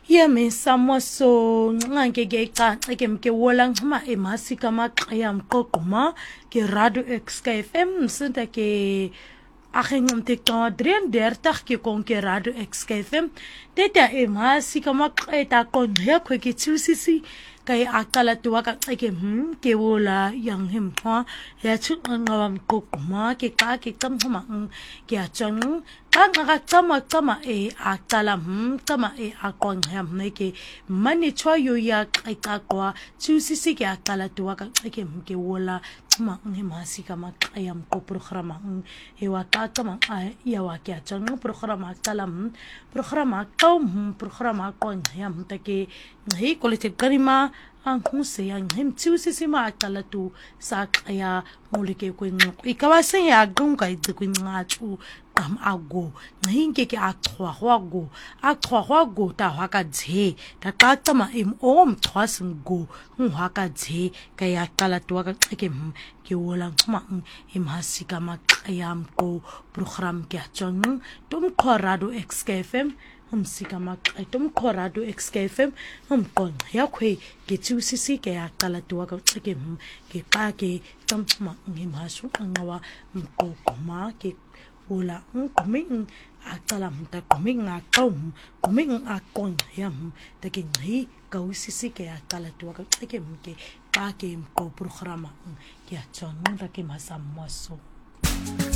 Yemi samoso ngange geca ke wolang ma emasi kama qyam qoqoma ke radio XKFM sinta ke aking umtikto 33 ke kon ke radio XKFM teta emasi kama qeta kon ya kwe ke tsusisi kay akala tuwa ka ke wola yang himpa ya ngawam qoqoma ke ka ke tamma ke achang kama akala kama akon ham ke mani choyo ya kaikakwa tsusisi ke akala tuwa ka ke wola ma ngimasi kama ayam ko programa ewa ka kama ya wa ke achang programa akala programa programa kon ham take ngi kolektif karima ang huse yang him tsusisi ma akala tu sa kaya mulike ko ikawasen ya gung kai de ko ngatu kam ago nginge ke akhwa go ta hwa ka dze ta ka tama im om thwas go hwa ka dze ka ya kala to ka ke wola ma im hasika ma ayam ko program ke chang tum khorado XKFM sika ma tum khorado XKFM kon ya khwe ke tsusisi ke ya kala to ka ke ka ke tam ma im hasu ngawa ko ma ke wala kuming akalam ta kuming akon yam ta kinhi kausisi ke akala tu ka ke pa ke ko programa ke achon ta ke masamoso